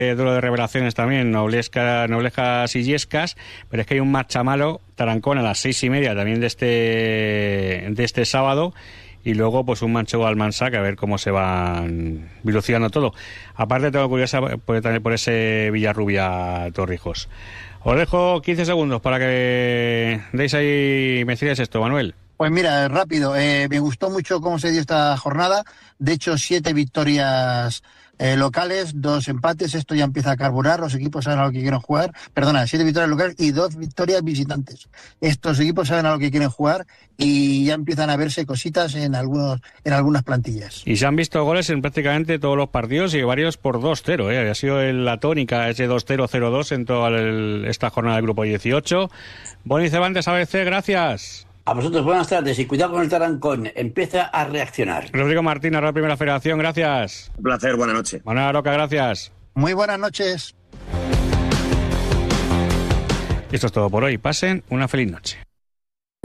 duelo de revelaciones también, Noblejas y Illescas, pero es que hay un Marchamalo Tarancón a las 6:30 también de este sábado, y luego pues un Manchego Almansa, que a ver cómo se van dilucidando todo. Aparte tengo curiosidad también por ese Villarrubia Torrijos. Os dejo 15 segundos para que deis ahí, me decidáis esto, Manuel. Pues mira, rápido, me gustó mucho cómo se dio esta jornada. De hecho, 7 victorias locales, 2 empates. Esto ya empieza a carburar, los equipos saben a lo que quieren jugar. Perdona, 7 victorias locales y 2 victorias visitantes. Estos equipos saben a lo que quieren jugar y ya empiezan a verse cositas en algunas plantillas. Y se han visto goles en prácticamente todos los partidos y varios por 2-0. Ha sido la tónica ese 2-0, 0-2 en toda esta jornada del grupo 18. Boni Cervantes, ABC, gracias. A vosotros, buenas tardes y cuidado con el Tarancón, empieza a reaccionar. Rodrigo Martín, Real Primera Federación, gracias. Un placer, buenas noches. Manuel Aroca, gracias. Muy buenas noches. Esto es todo por hoy. Pasen una feliz noche.